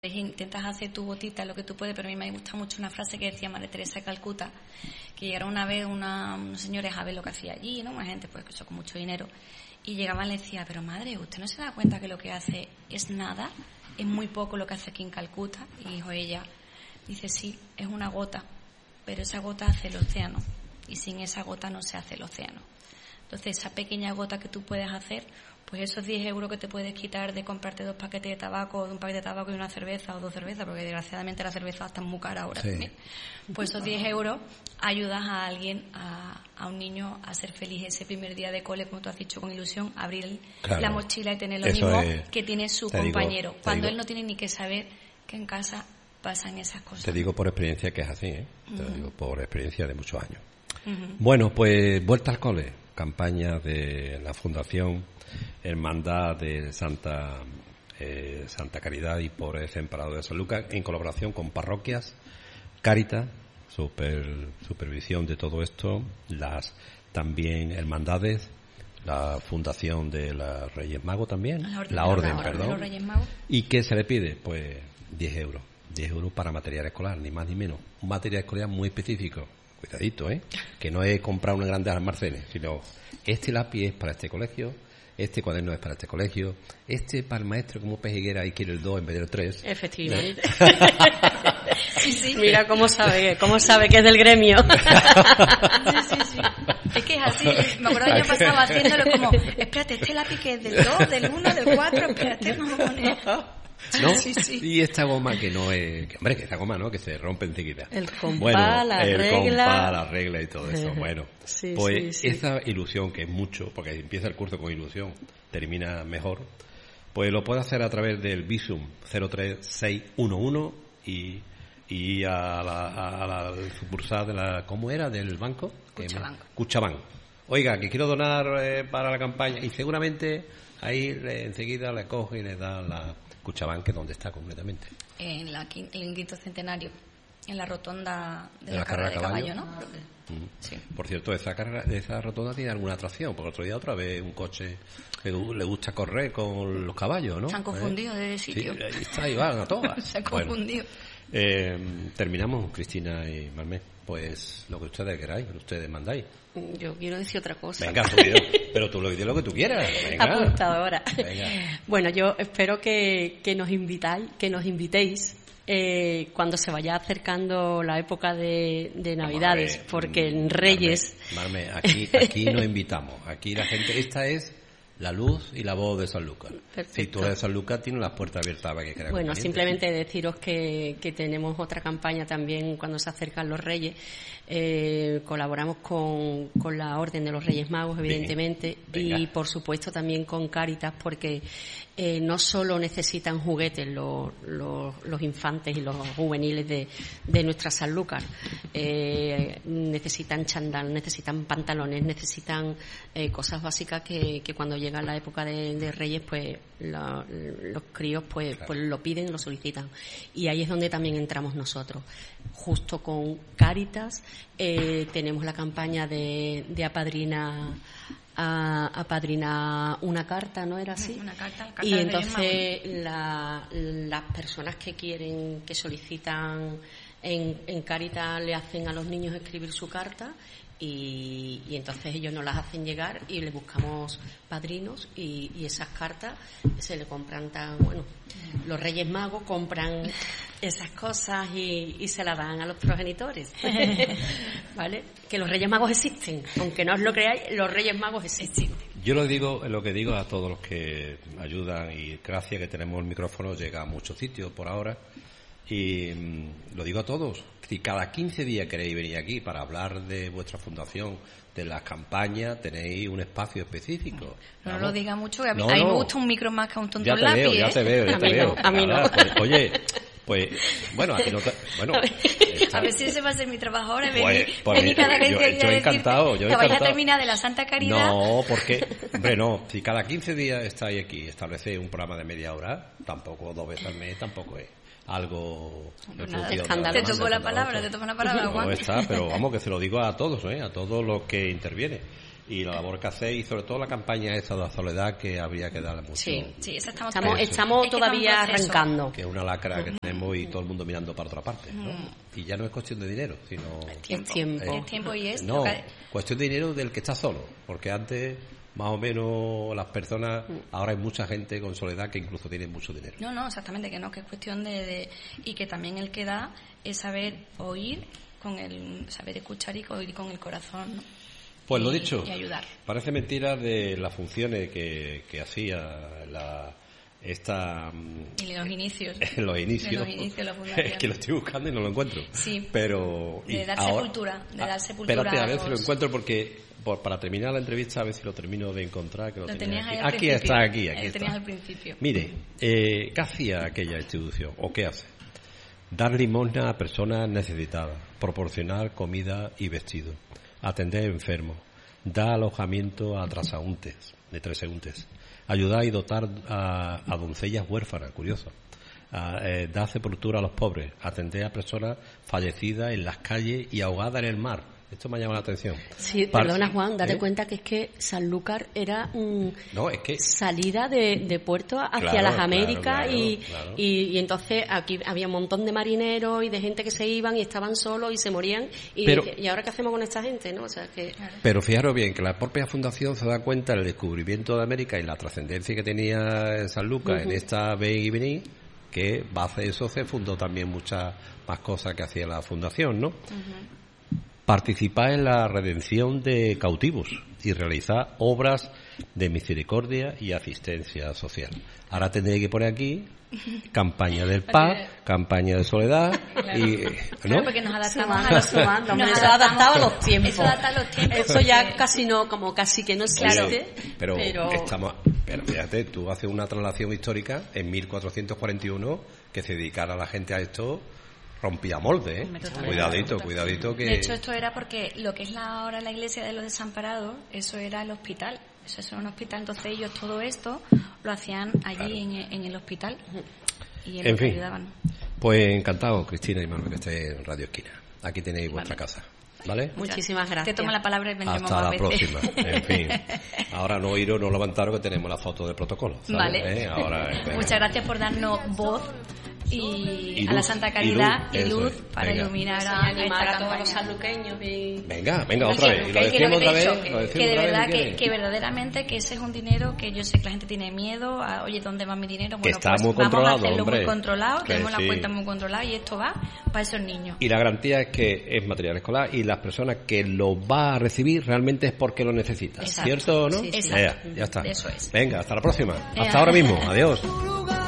Intentas hacer tu gotita, lo que tú puedes, pero a mí me gusta mucho una frase que decía Madre Teresa de Calcuta, que llegaron una vez unos señores a ver lo que hacía allí, ¿no? Una gente pues que con mucho dinero, y llegaban y le decía, pero madre, ¿usted no se da cuenta que lo que hace es nada? Es muy poco lo que hace aquí en Calcuta. Y dijo ella, dice, sí, es una gota, pero esa gota hace el océano, y sin esa gota no se hace el océano. Entonces, esa pequeña gota que tú puedes hacer, pues esos 10 euros que te puedes quitar de comprarte 2 paquetes de tabaco, de un paquete de tabaco y una cerveza o 2 cervezas, porque desgraciadamente la cerveza está muy cara ahora también. Pues esos 10 euros ayudas a alguien, a un niño, a ser feliz ese primer día de cole, como tú has dicho, con ilusión, abrir la mochila y tener lo mismo que tiene su compañero. Cuando él no tiene ni que saber que en casa pasan esas cosas. Te digo por experiencia que es así, ¿eh? Te lo digo por experiencia de muchos años. Bueno, pues vuelta al cole, campaña de la Fundación Hermandad de Santa Caridad y Pobres en Prado de San Lucas, en colaboración con parroquias, Cáritas, supervisión de todo esto, las también hermandades, la Fundación de los Reyes Magos también, la Orden, de los Reyes Magos. ¿Y qué se le pide? Pues 10 euros. 10 euros para material escolar, ni más ni menos. Un material escolar muy específico. Cuidadito, que no es comprar una grande almacenes, sino este lápiz es para este colegio, este cuaderno es para este colegio, este para el maestro como pejiguera y quiere el 2 en vez del 3. Efectivamente. Sí. Mira cómo sabe que es del gremio. Sí. Es que es así. Me acuerdo el año pasado haciéndolo como, espérate, este lápiz que es del 2, del 1, del 4, espérate, vamos a poner... ¿No? Sí. Y esta goma que no es... Que esta goma, ¿no? Que se rompe enseguida. El compás, la regla y todo eso. Bueno, pues esa ilusión, que es mucho, porque empieza el curso con ilusión, termina mejor, pues lo puede hacer a través del Visum 03611 y a la sucursal de la... ¿Cómo era? ¿Del banco? Cuchabank. Oiga, que quiero donar para la campaña. Y seguramente ahí enseguida le coge y le da la... Cuchabank, que ¿dónde está completamente? En el quinto centenario, en la rotonda de la carrera de caballo, ¿no? Sí. Por cierto, esa rotonda tiene alguna atracción, porque otro día otra vez un coche que le gusta correr con los caballos, ¿no? Se han confundido de sitio. Sí, ahí está, ahí van a todas. Se han confundido. Terminamos, Cristina y Marmé. Pues lo que ustedes queráis, lo que ustedes mandáis. Yo quiero decir otra cosa. Venga, pero tú lo dices lo que tú quieras. Venga. Apuntadora. Venga. Bueno, yo espero que nos invitéis cuando se vaya acercando la época de Navidades, porque en Reyes... Marmé, aquí no invitamos. Aquí la gente, esta es la luz y la voz de Sanlúcar. Si tú eres de Sanlúcar, tienes las puertas abiertas para que quieras. Bueno, simplemente deciros que tenemos otra campaña también cuando se acercan los Reyes. Colaboramos con la Orden de los Reyes Magos, evidentemente, y por supuesto también con Cáritas, porque no solo necesitan juguetes los infantes y los juveniles de nuestra Sanlúcar, necesitan chándal, necesitan pantalones, necesitan cosas básicas que cuando llega la época de Reyes, pues los críos pues lo piden, lo solicitan, y ahí es donde también entramos nosotros, justo con Cáritas. Tenemos la campaña de apadrina una carta, ¿no era así? Una carta y entonces las personas que solicitan en Cáritas le hacen a los niños escribir su carta, y entonces ellos nos las hacen llegar y le buscamos padrinos, y esas cartas se le compran los Reyes Magos compran esas cosas y se las dan a los progenitores. ¿Vale? Que los Reyes Magos existen, aunque no os lo creáis, los Reyes Magos existen. Yo lo que digo a todos los que ayudan, y gracias que tenemos el micrófono, llega a muchos sitios por ahora, y lo digo a todos, si cada 15 días queréis venir aquí para hablar de vuestra fundación, de las campañas, tenéis un espacio específico. No lo diga mucho, que a mí me gusta un micro más que un tonto lápiz. Ya te veo. A mí no. Pues, oye, bueno, aquí no a ver si ese va a ser mi trabajo ahora, venir cada 15 días. Yo encantado. Que vaya a terminar de la Santa Caridad. No, porque, si cada 15 días estáis aquí, establecéis un programa de media hora, tampoco 2 veces al mes, tampoco es algo Te tomo la palabra, Juan. No está, pero vamos, que se lo digo a todos, a todos los que intervienen. y la labor que hacéis, y sobre todo la campaña esa de la soledad, que habría que darle mucho. Sí, esa estamos todavía arrancando. Que es una lacra que tenemos y todo el mundo mirando para otra parte, ¿no? Y ya no es cuestión de dinero, sino... Es tiempo y es... No, cuestión de dinero del que está solo, porque antes... Más o menos las personas, ahora hay mucha gente con soledad que incluso tiene mucho dinero. No, exactamente, que es cuestión de y que también el que da es saber oír, saber escuchar y oír con el corazón, ¿no? Pues lo dicho, y ayudar. Parece mentira de las funciones que hacía esta... Y los inicios. los inicios. La fundación. Es que lo estoy buscando y no lo encuentro. Sí. Pero... De dar sepultura. Espérate, a ver si lo encuentro, porque... para terminar la entrevista, a ver si lo termino de encontrar, que lo tenía aquí. Aquí está. Al principio. Mire, ¿qué hacía aquella institución? ¿O qué hace? Dar limosna a personas necesitadas, proporcionar comida y vestido, atender enfermos, dar alojamiento a transeúntes, ayudar y dotar a doncellas huérfanas, curioso, dar sepultura a los pobres, atender a personas fallecidas en las calles y ahogadas en el mar. Esto me ha llamado la atención. Sí, perdona, Juan, date cuenta que es que Sanlúcar era salida de puerto hacia las Américas y entonces aquí había un montón de marineros y de gente que se iban y estaban solos y se morían y ahora qué hacemos con esta gente, ¿no? O sea, que... Pero fijaros bien que la propia fundación se da cuenta del descubrimiento de América y la trascendencia que tenía Sanlúcar en esta ven y venir, que base de eso se fundó también muchas más cosas que hacía la fundación, ¿no? Participar en la redención de cautivos y realizar obras de misericordia y asistencia social. Ahora tendré que poner aquí campaña del paz, campaña de soledad y ¿no? Porque nos adaptamos a los tiempos. Eso ya casi no, como casi que no existe. Pero fíjate, tú haces una traslación histórica en 1441 que se dedicara a la gente a esto. Rompía molde, ¿eh? Cuidadito que... De hecho, esto era porque lo que es ahora la iglesia de los desamparados, eso era el hospital. Eso era un hospital, entonces ellos todo esto lo hacían allí en el hospital. Y en fin, ayudaban. Pues encantado, Cristina y Manuel, que esté en Radio Esquina. Aquí tenéis vuestra casa, ¿vale? Muchísimas gracias. Te tomo la palabra y vendremos hasta más la próxima. En fin, ahora no levantaros, que tenemos la foto de protocolo, ¿sabes? Vale. Muchas gracias por darnos voz y a la Santa Caridad y luz para iluminar a todos los sanluqueños. Venga, otra vez. Y lo decimos otra vez. Que de verdad que verdaderamente que ese es un dinero que yo sé que la gente tiene miedo. Oye, ¿dónde va mi dinero? Bueno, está pues muy vamos controlado, a hacerlo hombre. Muy controlado, tenemos la cuenta muy controlada y esto va para esos niños. Y la garantía es que es material escolar y las personas que lo va a recibir realmente es porque lo necesitan. ¿Cierto o no? Sí. Exacto. Ya está. Eso es. Venga, hasta la próxima. Hasta ahora mismo. Adiós.